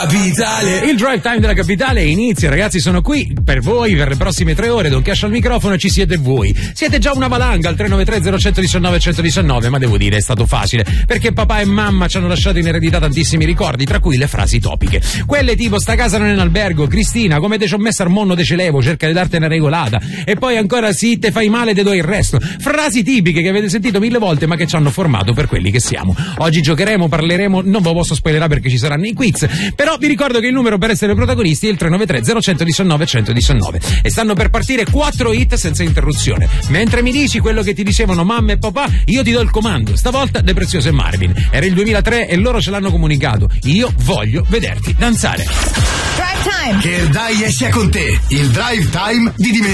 Capitale. Il drive time della capitale inizia, ragazzi, sono qui per voi per le prossime 3 ore. Don Cash al microfono, ci siete voi. Siete già una valanga al 393 0119 119, ma devo dire è stato facile, perché papà e mamma ci hanno lasciato in eredità tantissimi ricordi, tra cui le frasi topiche. Quelle tipo sta casa non è un albergo, Cristina, come te ci ho messo al monno te ce levo, cerca di dartene regolata. E poi ancora sì, te fai male, te do il resto. Frasi tipiche che avete sentito 1000 volte ma che ci hanno formato per quelli che siamo. Oggi giocheremo, parleremo, non ve lo posso spoilerare perché ci saranno i quiz, però vi ricordo che il numero per essere protagonisti è il 393 0119 119 e stanno per partire 4 hit senza interruzione. Mentre mi dici quello che ti dicevano mamma e papà, io ti do il comando. Stavolta De Prezioso e Marvin. Era il 2003 e loro ce l'hanno comunicato. Io voglio vederti danzare. Drive time. Che il dai esce con te. Il drive time di Dimensione.